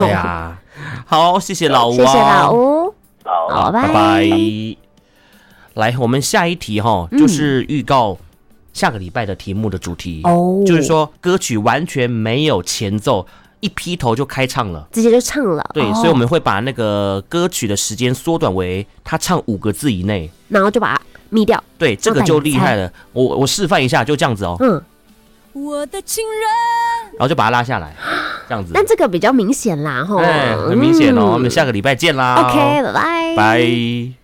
对呀，好，谢谢老吴， 谢谢老吴， 好， 拜拜。来，我们下一题就是预告下个礼拜的题目的主题就是说歌曲完全没有前奏，一劈头就开唱了， 直接就唱了。 对，所以我们会把那个歌曲的时间缩短为他唱5个字以内， 然后就把它密掉。 对，这个就厉害了。我示范一下，就这样子我的情人， 然后就把它拉下来，这样子。 但这个比较明显啦， 很明显哦。我们下个礼拜见啦。 OK， 拜拜。 拜。